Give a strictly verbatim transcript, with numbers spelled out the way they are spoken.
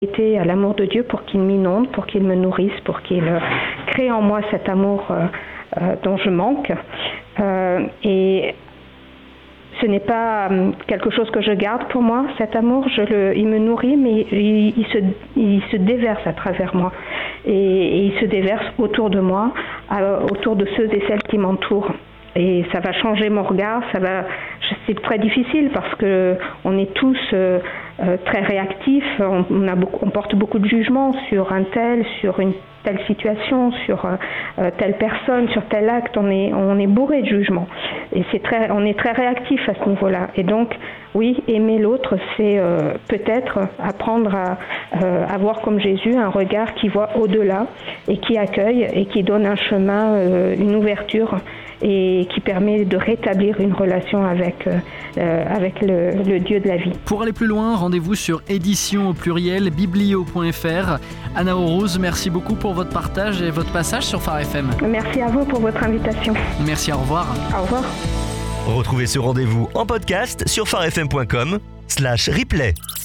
à l'amour de Dieu pour qu'il m'inonde, pour qu'il me nourrisse, pour qu'il euh, crée en moi cet amour euh, euh, dont je manque. Euh, et ce n'est pas euh, quelque chose que je garde pour moi, cet amour, je le, il me nourrit, mais il, il, se, il se déverse à travers moi. Et, et il se déverse autour de moi, à, autour de ceux et celles qui m'entourent. Et ça va changer mon regard, ça va, c'est très difficile parce que on est tous euh, euh, très réactifs, on, on, a beaucoup, on porte beaucoup de jugement sur un tel, sur une telle situation, sur euh, telle personne, sur tel acte, on est, on est bourré de jugement. Et c'est très, on est très réactif à ce niveau-là. Et donc, oui, aimer l'autre, c'est euh, peut-être apprendre à euh, avoir comme Jésus un regard qui voit au-delà et qui accueille et qui donne un chemin, euh, une ouverture et qui permet de rétablir une relation avec, euh, avec le, le Dieu de la vie. Pour aller plus loin, rendez-vous sur édition au pluriel biblio point f r. Anna Aurouz, merci beaucoup pour votre partage et votre passage sur Phare F M. Merci à vous pour votre invitation. Merci, au revoir. Au revoir. Retrouvez ce rendez-vous en podcast sur pharefm point com slash replay.